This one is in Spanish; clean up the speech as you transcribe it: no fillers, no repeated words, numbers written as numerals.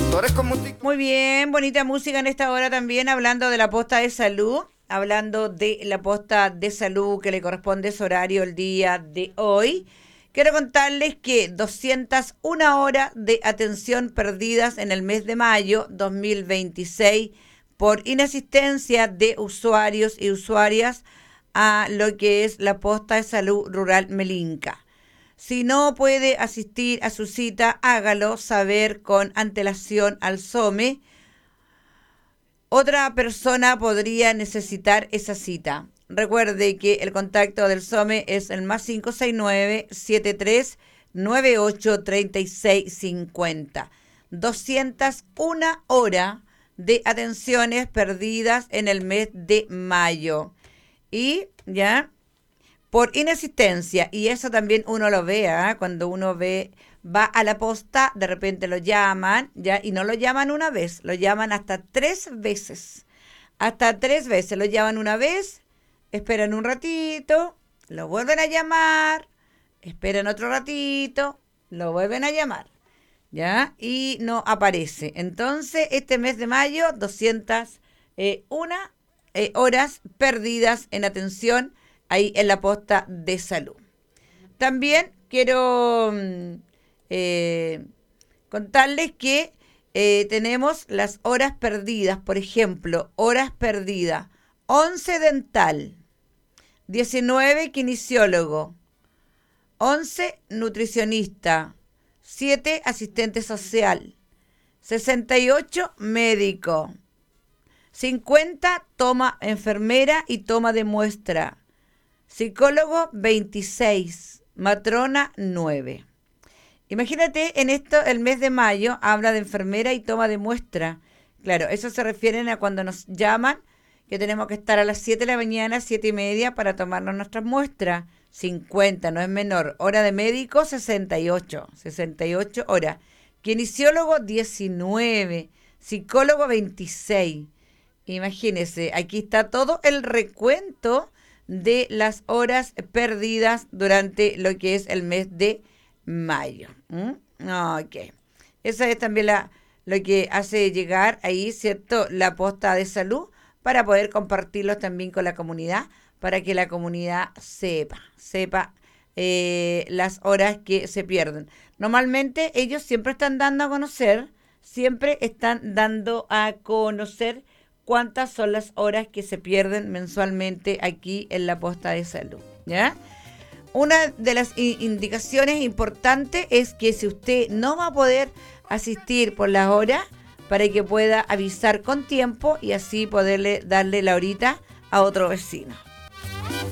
Doctores con Muy bien, bonita música en esta hora también, hablando de la posta de salud, hablando de la posta de salud que le corresponde ese horario el día de hoy. Quiero contarles que 201 horas de atención perdidas en el mes de mayo 2026 por inasistencia de usuarios y usuarias a lo que es la posta de salud rural Melinca. Si no puede asistir a su cita, hágalo saber con antelación al SOME. Otra persona podría necesitar esa cita. Recuerde que el contacto del SOME es el más 569-7398-3650. 201 horas de atenciones perdidas en el mes de mayo. Y ya, por inasistencia, y eso también uno lo ve, cuando uno va a la posta, de repente lo llaman, ya, y no lo llaman una vez, lo llaman hasta 3 veces. Hasta 3 veces, lo llaman una vez, esperan un ratito, lo vuelven a llamar, esperan otro ratito, lo vuelven a llamar, ya, y no aparece. Entonces, este mes de mayo, 201 horas perdidas en atención ahí en la posta de salud. También quiero contarles que tenemos las horas perdidas, por ejemplo, horas perdidas, 11 dental, 19 kinesiólogo, 11 nutricionista, 7 asistente social, 68 médico, 50 toma enfermera y toma de muestra, psicólogo 26, matrona 9. Imagínate, en esto el mes de mayo habla de enfermera y toma de muestra. Claro, eso se refieren a cuando nos llaman, que tenemos que estar a las 7 de la mañana, 7:30 para tomarnos nuestras muestras. 50, no es menor. Hora de médico 68 horas. Kinesiólogo 19, psicólogo 26. Imagínense, aquí está todo el recuento de las horas perdidas durante lo que es el mes de mayo. Ok. Esa es también lo que hace llegar ahí, ¿cierto?, la posta de salud, para poder compartirlos también con la comunidad, para que la comunidad sepa las horas que se pierden. Normalmente ellos siempre están dando a conocer cuántas son las horas que se pierden mensualmente aquí en la posta de salud, ¿ya? Una de las indicaciones importantes es que si usted no va a poder asistir por las horas, para que pueda avisar con tiempo y así poderle darle la horita a otro vecino.